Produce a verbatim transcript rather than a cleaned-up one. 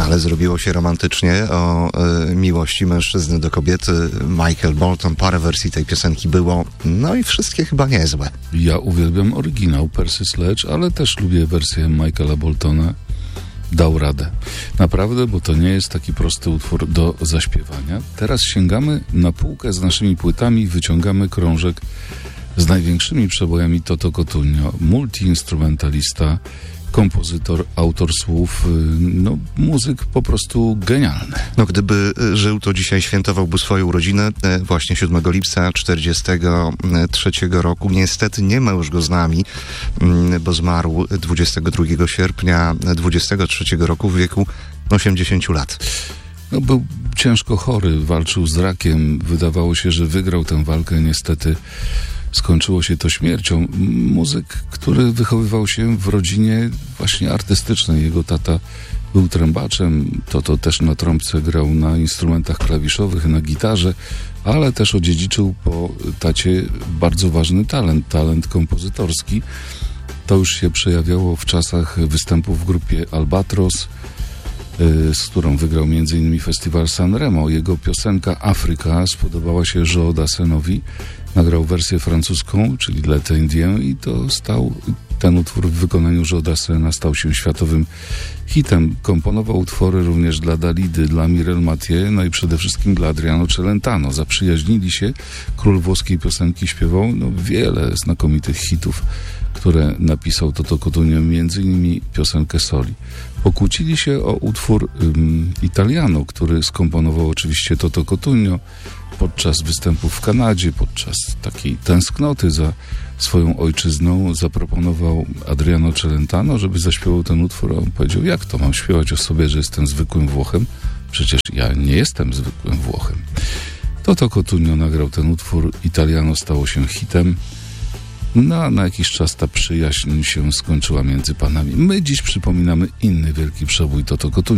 ale zrobiło się romantycznie o y, miłości mężczyzny do kobiety. Michael Bolton, parę wersji tej piosenki było, no i wszystkie chyba niezłe. Ja uwielbiam oryginał Percy Sledge, ale też lubię wersję Michaela Boltona. Dał radę. Naprawdę, bo to nie jest taki prosty utwór do zaśpiewania. Teraz sięgamy na półkę z naszymi płytami, wyciągamy krążek z największymi przebojami Toto Cotugno, multiinstrumentalista, kompozytor, autor słów, no muzyk po prostu genialny. No gdyby żył, to dzisiaj świętowałby swoją urodzinę właśnie siódmego lipca czterdziestego trzeciego roku. Niestety nie ma już go z nami, bo zmarł dwudziestego drugiego sierpnia dwudziestego trzeciego roku w wieku osiemdziesięciu lat. No, był ciężko chory, walczył z rakiem. Wydawało się, że wygrał tę walkę. Niestety skończyło się to śmiercią. Muzyk, który wychowywał się w rodzinie właśnie artystycznej. Jego tata był trębaczem, Toto też na trąbce grał, na instrumentach klawiszowych, na gitarze, ale też odziedziczył po tacie bardzo ważny talent, talent kompozytorski. To już się przejawiało w czasach występów w grupie Albatros, z którą wygrał między innymi festiwal Sanremo. Jego piosenka Afryka spodobała się Joe Dassenowi. Nagrał wersję francuską, czyli L'Été Indien, i to stał, ten utwór w wykonaniu Joe Dassena stał się światowym hitem. Komponował utwory również dla Dalidy, dla Mirel Mathieu, no i przede wszystkim dla Adriano Celentano. Zaprzyjaźnili się. Król włoskiej piosenki śpiewał no, wiele znakomitych hitów, które napisał Toto Cotugno, między innymi piosenkę Soli. Pokłócili się o utwór um, Italiano, który skomponował oczywiście Toto Cotugno podczas występów w Kanadzie, podczas takiej tęsknoty za swoją ojczyzną. Zaproponował Adriano Celentano, żeby zaśpiewał ten utwór, a on powiedział: jak to mam śpiewać o sobie, że jestem zwykłym Włochem? Przecież ja nie jestem zwykłym Włochem. Toto Cotugno nagrał ten utwór, Italiano stało się hitem. No, a na jakiś czas ta przyjaźń się skończyła między panami. My dziś przypominamy inny wielki przebój Toto Cotugno.